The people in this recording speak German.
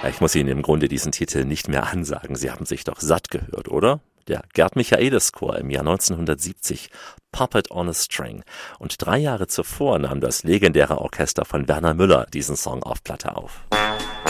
Ja, ich muss Ihnen im Grunde diesen Titel nicht mehr ansagen. Sie haben sich doch satt gehört, oder? Der Gerd Michaelis Chor im Jahr 1970, Puppet on a String. Und 3 Jahre zuvor nahm das legendäre Orchester von Werner Müller diesen Song auf Platte auf.